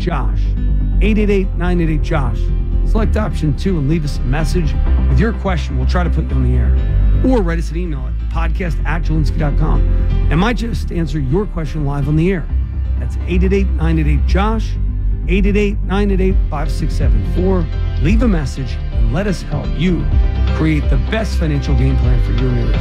888-JOSH. 888-988-JOSH. Select option 2 and leave us a message with your question. We'll try to put you on the air. Or write us an email at podcast@Jelensky.com. And might just answer your question live on the air. That's 888-988-JOSH. 888-988-5674. Leave a message and let us help you create the best financial game plan for your years.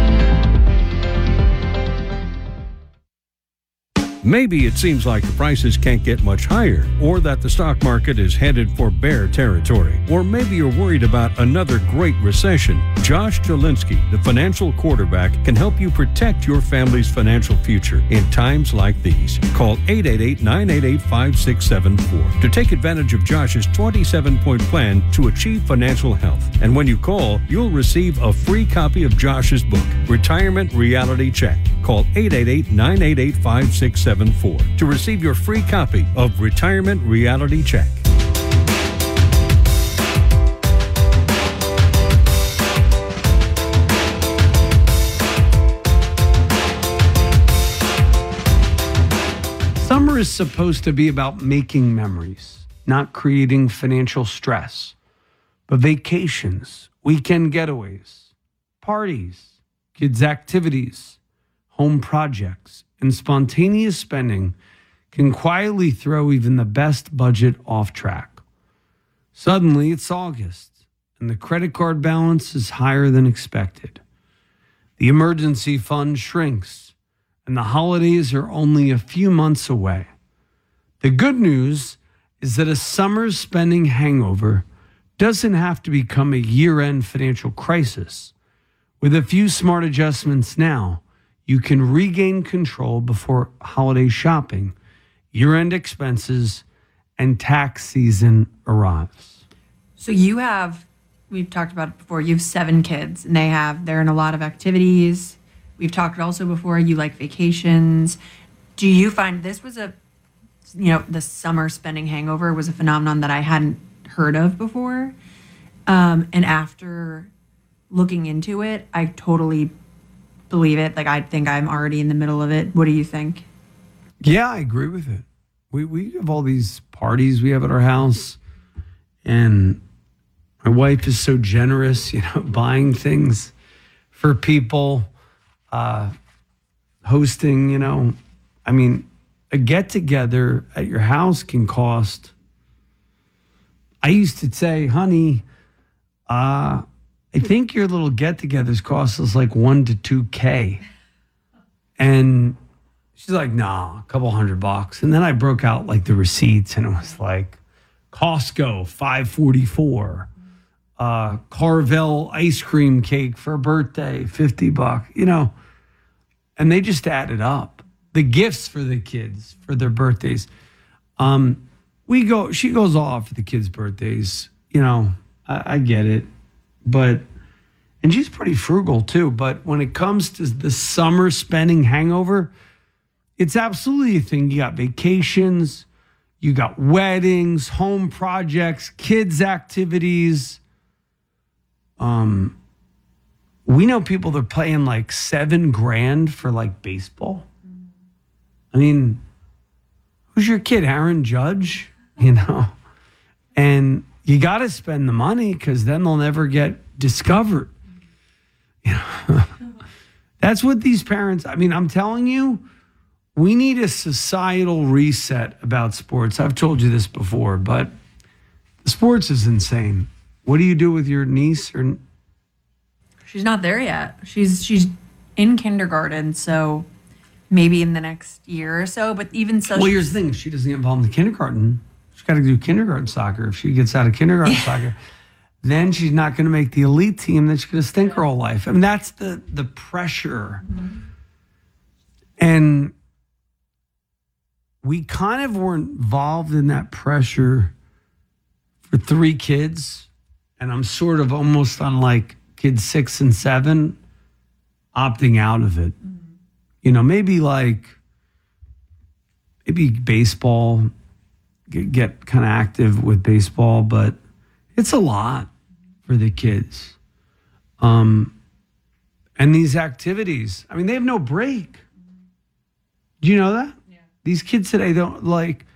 Maybe it seems like the prices can't get much higher, or that the stock market is headed for bear territory, or maybe you're worried about another great recession. Josh Jelensky, the financial quarterback, can help you protect your family's financial future in times like these. Call 888-988-5674 to take advantage of Josh's 27-point plan to achieve financial health. And when you call, you'll receive a free copy of Josh's book, Retirement Reality Check. Call 888-988-5674 to receive your free copy of Retirement Reality Check. Summer is supposed to be about making memories, not creating financial stress. But vacations, weekend getaways, parties, kids' activities, home projects, and spontaneous spending can quietly throw even the best budget off track. Suddenly, it's August, and the credit card balance is higher than expected. The emergency fund shrinks, and the holidays are only a few months away. The good news is that a summer spending hangover doesn't have to become a year-end financial crisis. With a few smart adjustments now, you can regain control before holiday shopping, year-end expenses, and tax season arrives. So we've talked about it before, you have 7 kids, and they're in a lot of activities. We've talked also before, you like vacations. Do you find this was the summer spending hangover was a phenomenon that I hadn't heard of before? And after looking into it, I totally believe it. Like, I think I'm already in the middle of it. What do you think? Yeah, I agree with it. We have all these parties we have at our house, and my wife is so generous, buying things for people, hosting, a get-together at your house can cost, I used to say, honey, I think your little get-togethers cost us like $1,000 to $2,000. And she's like, nah, a couple $100. And then I broke out like the receipts, and it was like Costco, $5.44. Carvel ice cream cake for a birthday, $50, and they just added up. The gifts for the kids for their birthdays. She goes all out for the kids' birthdays. I get it. And she's pretty frugal too. But when it comes to the summer spending hangover, it's absolutely a thing. You got vacations, you got weddings, home projects, kids' activities. We know people that are paying like $7,000 for like baseball. I mean, who's your kid? Aaron Judge, and you got to spend the money because then they'll never get discovered. That's what these parents, I'm telling you, we need a societal reset about sports. I've told you this before, but the sports is insane. What do you do with your niece? Or she's not there yet. She's in kindergarten, so maybe in the next year or so. But even so, well, here's the thing: she doesn't get involved in the kindergarten. She's got to do kindergarten soccer. If she gets out of kindergarten soccer, then she's not going to make the elite team. Then she's going to stink her whole life. That's the pressure. Mm-hmm. And we kind of were involved in that pressure for 3 kids. And I'm sort of almost on like kids 6 and 7, opting out of it. Mm-hmm. Maybe baseball, get kind of active with baseball, but it's a lot for the kids. And these activities, they have no break. Do you know that? Yeah. These kids today don't